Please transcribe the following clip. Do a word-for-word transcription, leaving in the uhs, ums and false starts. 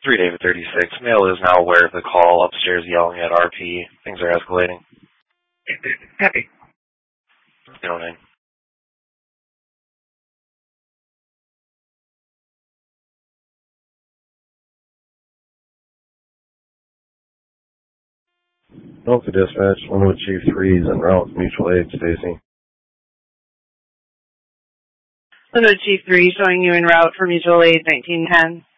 three David thirty-six. Male is now aware of the call upstairs yelling at R P. Things are escalating. Happy. You know what I mean? Delta Dispatch, one with Chief threes en route with mutual aid, Stacy. One with Chief three showing you en route for mutual aid nineteen ten.